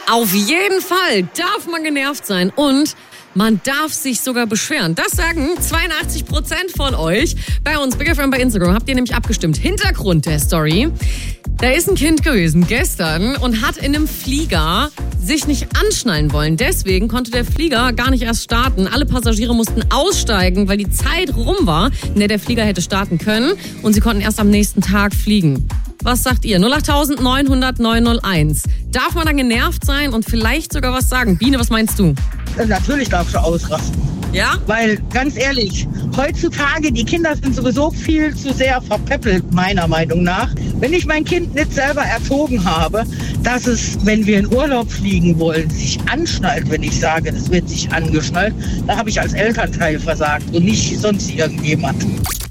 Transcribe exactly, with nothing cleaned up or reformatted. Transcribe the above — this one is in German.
Auf jeden Fall darf man genervt sein und man darf sich sogar beschweren. Das sagen zweiundachtzig Prozent von euch bei uns. Big F M bei Instagram habt ihr nämlich abgestimmt. Hintergrund der Story. Da ist ein Kind gewesen gestern und hat in einem Flieger sich nicht anschnallen wollen. Deswegen konnte der Flieger gar nicht erst starten. Alle Passagiere mussten aussteigen, weil die Zeit rum war, in der der Flieger hätte starten können. Und sie konnten erst am nächsten Tag fliegen. Was sagt ihr? null acht neun null null neun null eins. Darf man dann genervt sein und vielleicht sogar was sagen? Biene, was meinst du? Natürlich darfst du ausrasten. Ja? Weil, ganz ehrlich, heutzutage, die Kinder sind sowieso viel zu sehr verpäppelt, meiner Meinung nach. Wenn ich mein Kind nicht selber erzogen habe, dass es, wenn wir in Urlaub fliegen wollen, sich anschnallt, wenn ich sage, es wird sich angeschnallt, da habe ich als Elternteil versagt und nicht sonst irgendjemand.